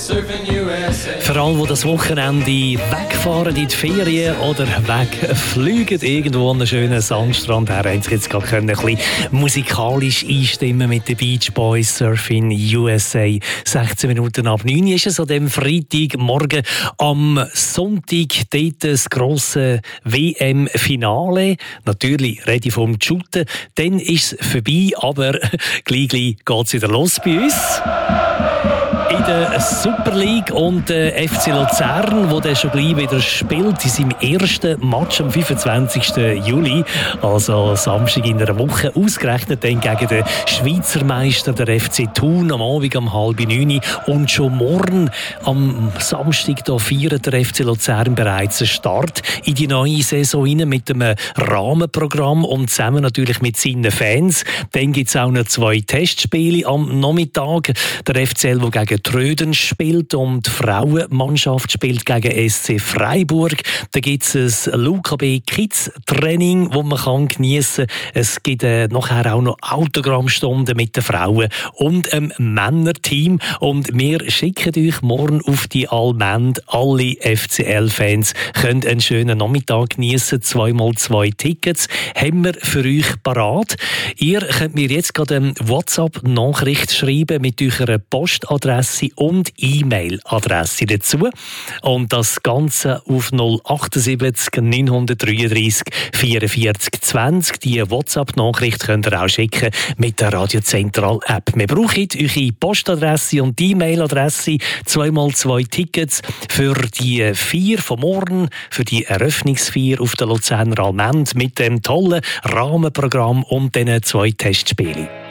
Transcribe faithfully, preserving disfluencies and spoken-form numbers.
Für alle, die das Wochenende wegfahren in die Ferien oder wegfliegen irgendwo an einen schönen Sandstrand her, haben sie jetzt gerade ein bisschen musikalisch einstimmen mit den Beach Boys, Surfing U S A. sechzehn Minuten ab neun ist es an dem Freitagmorgen. Am Sonntag dort das grosse W M-Finale. Natürlich rede ich vom Shooten. Dann ist es vorbei, aber gleich, gleich geht es wieder los bei uns. In der Super League und der F C Luzern, der schon gleich wieder spielt, in seinem ersten Match am fünfundzwanzigsten Juli, also Samstag in einer Woche, ausgerechnet dann gegen den Schweizer Meister, der F C Thun, am Abend um halb neun. Und schon morgen, am Samstag, da feiert der F C Luzern bereits einen Start in die neue Saison rein mit einem Rahmenprogramm und zusammen natürlich mit seinen Fans. Dann gibt es auch noch zwei Testspiele am Nachmittag. Der F C L, der gegen Tröden spielt und die Frauenmannschaft spielt gegen S C Freiburg. Da gibt es ein Luca B Kids Training, das man kann geniessen kann. Es gibt äh, nachher auch noch Autogrammstunden mit den Frauen und einem Männerteam. Und wir schicken euch morgen auf die Allmend. Alle F C L-Fans können einen schönen Nachmittag geniessen. Zweimal zwei Tickets haben wir für euch parat. Ihr könnt mir jetzt gerade eine WhatsApp-Nachricht schreiben mit eurer Postadresse und E-Mail-Adresse dazu. Und das Ganze auf null achtundsiebzig neunhundertdreiunddreißig vierundvierzig zwanzig. Die WhatsApp-Nachricht könnt ihr auch schicken mit der Radio Zentral App. Wir brauchen eure Postadresse und die E-Mail-Adresse. Zweimal zwei Tickets für die vier von morgen, für die Eröffnungsfeier auf der Luzerner Allmend mit dem tollen Rahmenprogramm und diesen zwei Testspielen.